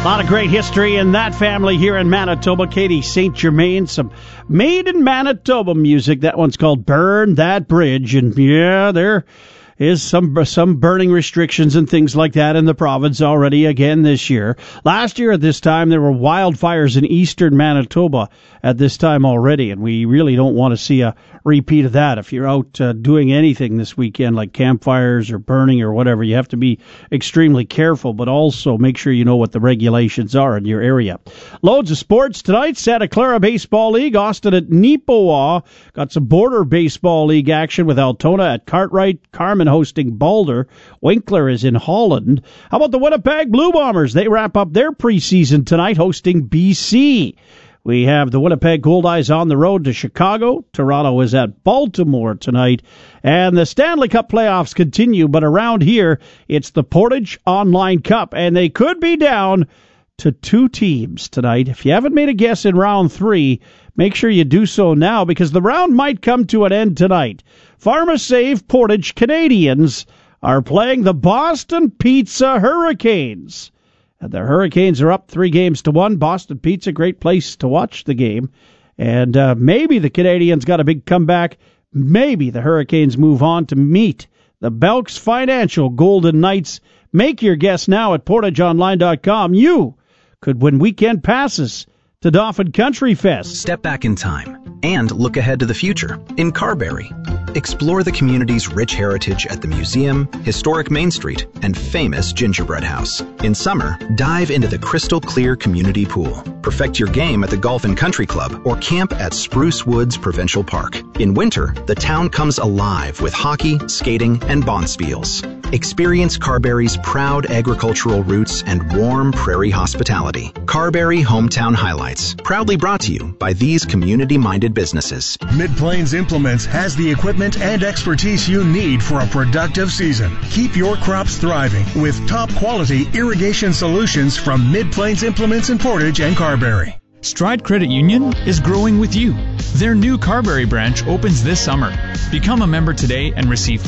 A lot of great history in that family here in Manitoba. Katie St. Germain, some made in Manitoba music. That one's called Burn That Bridge. And yeah, there is some burning restrictions and things like that in the province already again this year. Last year at this time, there were wildfires in eastern Manitoba at this time already, and we really don't want to see a repeat of that. If you're out doing anything this weekend, like campfires or burning or whatever, you have to be extremely careful, but also make sure you know what the regulations are in your area. Loads of sports tonight. Santa Clara Baseball League, Austin at Neepawa. Got some border baseball league action with Altona at Cartwright, Carmen hosting Boulder. Winkler is in Holland. How about the Winnipeg Blue Bombers? They wrap up their preseason tonight hosting BC. We have the Winnipeg Goldeyes on the road to Chicago. Toronto is at Baltimore tonight. And the Stanley Cup playoffs continue, but around here, it's the Portage Online Cup, and they could be down to 2 teams tonight. If you haven't made a guess in round 3, make sure you do so now, because the round might come to an end tonight. PharmaSave Portage Canadians are playing the Boston Pizza Hurricanes. The Hurricanes are up 3-1. Boston Pizza, great place to watch the game. And maybe the Canadians got a big comeback. Maybe the Hurricanes move on to meet the Belks Financial Golden Knights. Make your guess now at portageonline.com. You could win weekend passes to Dauphin Country Fest. Step back in time and look ahead to the future in Carberry. Explore the community's rich heritage at the museum, historic Main Street, and famous Gingerbread House. In summer, dive into the crystal clear community pool. Perfect your game at the Golf and Country Club or camp at Spruce Woods Provincial Park. In winter, the town comes alive with hockey, skating, and bonspiels. Experience Carberry's proud agricultural roots and warm prairie hospitality. Carberry Hometown Highlights, proudly brought to you by these community-minded businesses. Mid-Plains Implements has the equipment and expertise you need for a productive season. Keep your crops thriving with top-quality irrigation solutions from Mid-Plains Implements in Portage and Carberry. Stride Credit Union is growing with you. Their new Carberry branch opens this summer. Become a member today and receive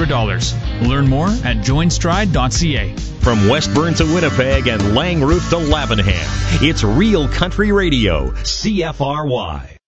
$500. Learn more at joinstride.ca. From Westburn to Winnipeg and Langroof to Lavenham, it's Real Country Radio, CFRY.